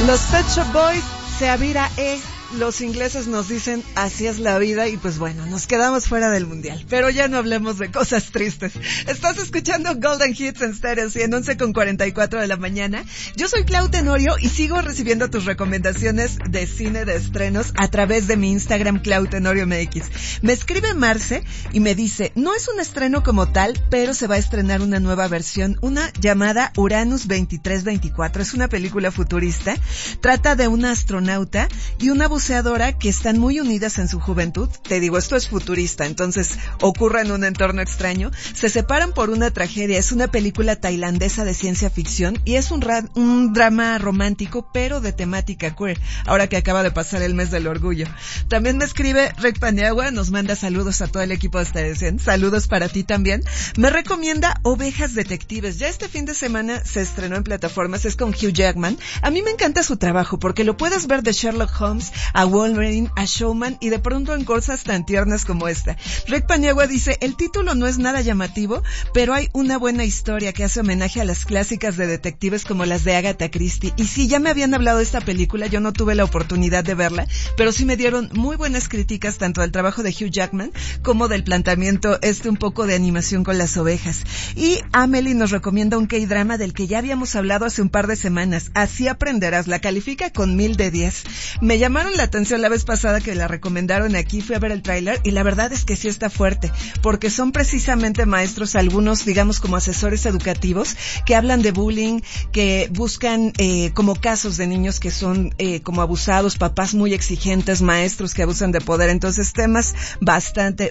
Los Pet Shop Boys, Seavira E. Los ingleses nos dicen así es la vida y pues bueno, nos quedamos fuera del mundial. Pero ya no hablemos de cosas tristes. Estás escuchando Golden Hits en Stereo 11:44 de la mañana. Yo soy Clau Tenorio y sigo recibiendo tus recomendaciones de cine de estrenos a través de mi Instagram Clau Tenorio MX. Me escribe Marce y me dice, no es un estreno como tal, pero se va a estrenar una nueva versión, una llamada Uranus 2324. Es una película futurista. Trata de una astronauta y una buceadora que están muy unidas en su juventud. Te digo, esto es futurista, entonces ocurre en un entorno extraño. Se separan por una tragedia. Es una película tailandesa de ciencia ficción y es un drama romántico, pero de temática queer, ahora que acaba de pasar el mes del orgullo. También me escribe Rick Paniagua, nos manda saludos a todo el equipo de Stereo 100. Saludos para ti también. Me recomienda Ovejas Detectives. Ya este fin de semana se estrenó en plataformas, es con Hugh Jackman. A mí me encanta su trabajo porque lo puedes ver de Sherlock Holmes a Wolverine, a Showman y de pronto en cosas tan tiernas como esta. Rick Paniagua dice, el título no es nada llamativo, pero hay una buena historia que hace homenaje a las clásicas de detectives como las de Agatha Christie. Y sí, ya me habían hablado de esta película, yo no tuve la oportunidad de verla, pero sí me dieron muy buenas críticas tanto del trabajo de Hugh Jackman como del planteamiento un poco de animación con las ovejas. Y Amelie nos recomienda un K-drama del que ya habíamos hablado hace un par de semanas. Así aprenderás, la califica con 1000 de 10. Me llamaron la atención la vez pasada que la recomendaron aquí, fui a ver el tráiler y la verdad es que sí está fuerte, porque son precisamente maestros, algunos digamos como asesores educativos, que hablan de bullying, que buscan como casos de niños que son como abusados, papás muy exigentes, maestros que abusan de poder, entonces temas bastante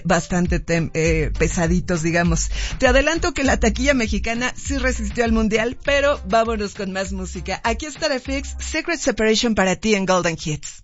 pesaditos, digamos. Te adelanto que la taquilla mexicana sí resistió al mundial, pero vámonos con más música. Aquí está The Fix, Secret Separation para ti en Golden Hits.